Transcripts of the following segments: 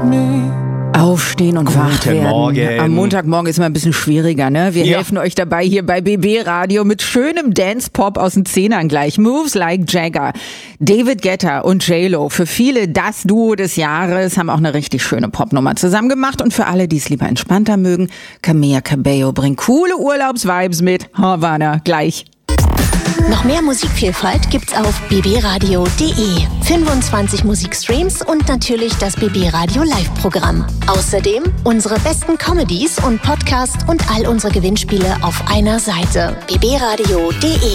Aufstehen und wach werden. Morgen. Am Montagmorgen ist mal ein bisschen schwieriger, ne? Wir helfen euch dabei hier bei BB Radio mit schönem Dance-Pop aus den Zehnern gleich. Moves like Jagger. David Guetta und J-Lo. Für viele das Duo des Jahres, haben auch eine richtig schöne Popnummer zusammen gemacht. Und für alle, die es lieber entspannter mögen, Camila Cabello bringt coole Urlaubsvibes mit. Havana, gleich. Noch mehr Musikvielfalt gibt's auf bbradio.de. 25 Musikstreams und natürlich das BB Radio Live-Programm. Außerdem unsere besten Comedies und Podcasts und all unsere Gewinnspiele auf einer Seite. bbradio.de.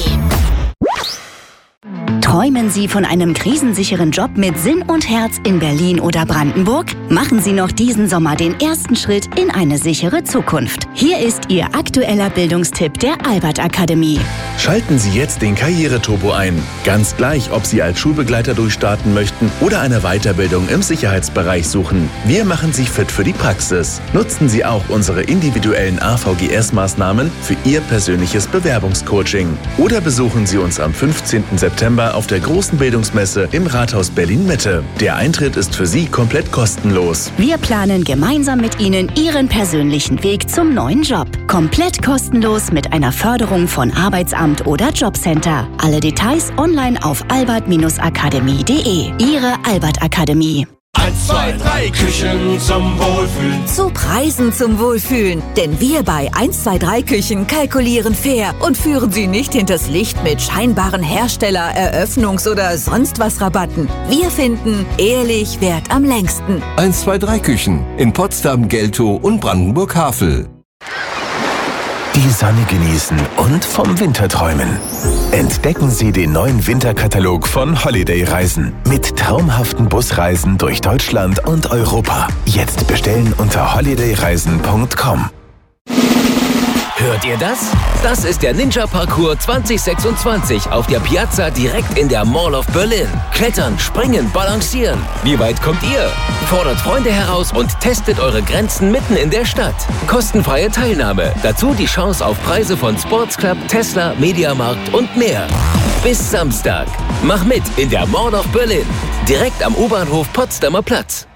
Träumen Sie von einem krisensicheren Job mit Sinn und Herz in Berlin oder Brandenburg? Machen Sie noch diesen Sommer den ersten Schritt in eine sichere Zukunft. Hier ist Ihr aktueller Bildungstipp der Albert Akademie. Schalten Sie jetzt den Karriereturbo ein. Ganz gleich, ob Sie als Schulbegleiter durchstarten möchten oder eine Weiterbildung im Sicherheitsbereich suchen. Wir machen Sie fit für die Praxis. Nutzen Sie auch unsere individuellen AVGS-Maßnahmen für Ihr persönliches Bewerbungscoaching. Oder besuchen Sie uns am 15. September auf der großen Bildungsmesse im Rathaus Berlin-Mitte. Der Eintritt ist für Sie komplett kostenlos. Wir planen gemeinsam mit Ihnen Ihren persönlichen Weg zum neuen Job. Komplett kostenlos mit einer Förderung von Arbeitsamt oder Jobcenter. Alle Details online auf albert-akademie.de. Ihre Albert Akademie. 1, 2, 3 Küchen zum Wohlfühlen. Zu Preisen zum Wohlfühlen. Denn wir bei 1, 2, 3 Küchen kalkulieren fair und führen Sie nicht hinters Licht mit scheinbaren Hersteller-, Eröffnungs- oder sonst was Rabatten. Wir finden, ehrlich währt am längsten. 1, 2, 3 Küchen in Potsdam, Geltow und Brandenburg-Havel. Die Sonne genießen und vom Winter träumen. Entdecken Sie den neuen Winterkatalog von Holiday Reisen mit traumhaften Busreisen durch Deutschland und Europa. Jetzt bestellen unter holidayreisen.com. Hört ihr das? Das ist der Ninja Parcours 2026 auf der Piazza direkt in der Mall of Berlin. Klettern, springen, balancieren. Wie weit kommt ihr? Fordert Freunde heraus und testet eure Grenzen mitten in der Stadt. Kostenfreie Teilnahme. Dazu die Chance auf Preise von Sports Club, Tesla, Mediamarkt und mehr. Bis Samstag. Mach mit in der Mall of Berlin. Direkt am U-Bahnhof Potsdamer Platz.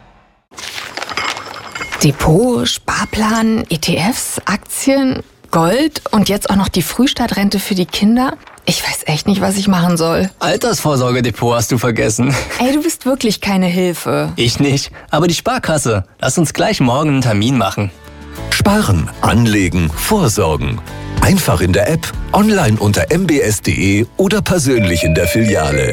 Depot, Sparplan, ETFs, Aktien, Gold und jetzt auch noch die Frühstartrente für die Kinder. Ich weiß echt nicht, was ich machen soll. Altersvorsorgedepot hast du vergessen. Ey, du bist wirklich keine Hilfe. Ich nicht, aber die Sparkasse. Lass uns gleich morgen einen Termin machen. Sparen, anlegen, vorsorgen. Einfach in der App, online unter mbs.de oder persönlich in der Filiale.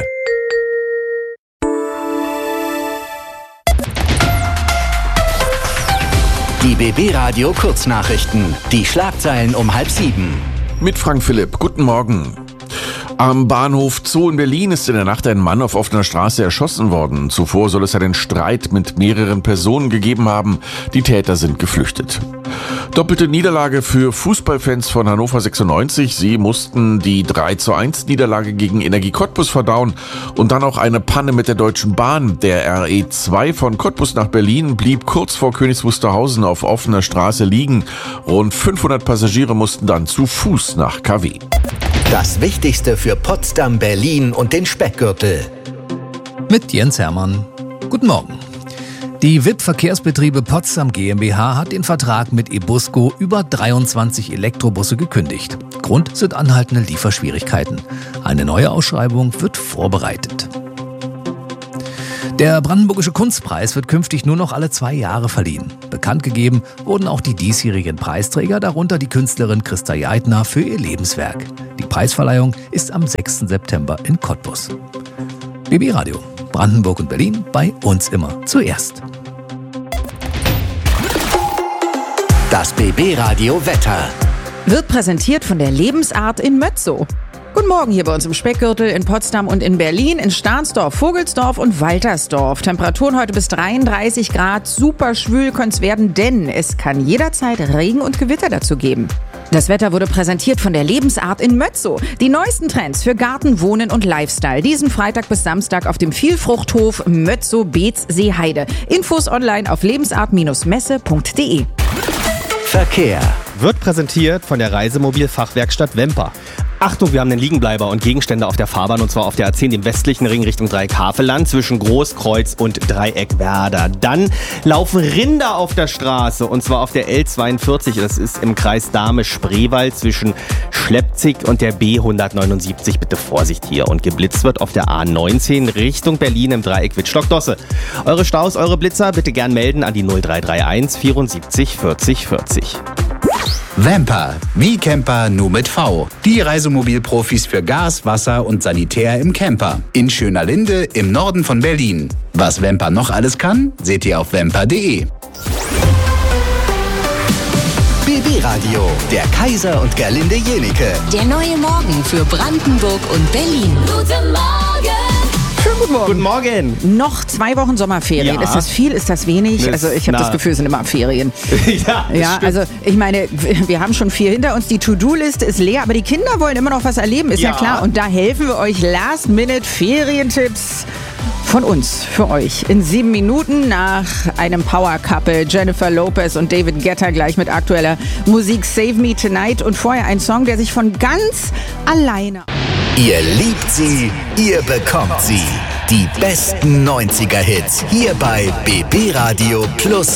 Die BB Radio Kurznachrichten. Die Schlagzeilen um 6:30. Mit Frank Philipp. Guten Morgen. Am Bahnhof Zoo in Berlin ist in der Nacht ein Mann auf offener Straße erschossen worden. Zuvor soll es einen Streit mit mehreren Personen gegeben haben. Die Täter sind geflüchtet. Doppelte Niederlage für Fußballfans von Hannover 96. Sie mussten die 3:1 Niederlage gegen Energie Cottbus verdauen und dann auch eine Panne mit der Deutschen Bahn. Der RE2 von Cottbus nach Berlin blieb kurz vor Königs Wusterhausen auf offener Straße liegen. Rund 500 Passagiere mussten dann zu Fuß nach KW. Das Wichtigste für Potsdam, Berlin und den Speckgürtel. Mit Jens Hermann. Guten Morgen. Die WIP-Verkehrsbetriebe Potsdam GmbH hat den Vertrag mit Ebusco über 23 Elektrobusse gekündigt. Grund sind anhaltende Lieferschwierigkeiten. Eine neue Ausschreibung wird vorbereitet. Der Brandenburgische Kunstpreis wird künftig nur noch alle 2 Jahre verliehen. Bekannt gegeben wurden auch die diesjährigen Preisträger, darunter die Künstlerin Christa Jaidner für ihr Lebenswerk. Die Preisverleihung ist am 6. September in Cottbus. BB Radio, Brandenburg und Berlin, bei uns immer zuerst. Das BB Radio Wetter. Wird präsentiert von der Lebensart in Mötzow. Guten Morgen hier bei uns im Speckgürtel in Potsdam und in Berlin, in Stahnsdorf, Vogelsdorf und Waltersdorf. Temperaturen heute bis 33 Grad, super schwül können es werden, denn es kann jederzeit Regen und Gewitter dazu geben. Das Wetter wurde präsentiert von der Lebensart in Mötzow. Die neuesten Trends für Garten, Wohnen und Lifestyle. Diesen Freitag bis Samstag auf dem Vielfruchthof Mötzow-Beetz-Seeheide. Infos online auf lebensart-messe.de. Verkehr. Wird präsentiert von der Reisemobil-Fachwerkstatt Wemper. Achtung, wir haben einen Liegenbleiber und Gegenstände auf der Fahrbahn, und zwar auf der A10, dem westlichen Ring Richtung Dreieck-Havelland zwischen Großkreuz und Dreieck-Werder. Dann laufen Rinder auf der Straße, und zwar auf der L42, das ist im Kreis Dahme-Spreewald zwischen Schleppzig und der B179. Bitte Vorsicht hier. Und geblitzt wird auf der A19 Richtung Berlin im Dreieck Wittstock-Dosse. Eure Staus, eure Blitzer bitte gern melden an die 0331 74 40 40. Vamper, wie Camper, nur mit V. Die Reisemobilprofis für Gas, Wasser und Sanitär im Camper. In Schönerlinde im Norden von Berlin. Was Vamper noch alles kann, seht ihr auf vamper.de. BB Radio, der Kaiser und Gerlinde Jenike. Der neue Morgen für Brandenburg und Berlin. Guten Morgen! Schönen guten Morgen. Guten Morgen. Noch 2 Wochen Sommerferien. Ja. Ist das viel? Ist das wenig? Also ich habe das Gefühl, es sind immer Ferien. Ja, also ich meine, wir haben schon viel hinter uns. Die To-Do-Liste ist leer, aber die Kinder wollen immer noch was erleben, ist ja klar. Und da helfen wir euch Last-Minute-Ferientipps von uns für euch. In 7 Minuten nach einem Power-Couple, Jennifer Lopez und David Guetta, gleich mit aktueller Musik Save Me Tonight und vorher ein Song, der sich von ganz alleine... Ihr liebt sie, ihr bekommt sie. Die besten 90er-Hits hier bei BB Radio Plus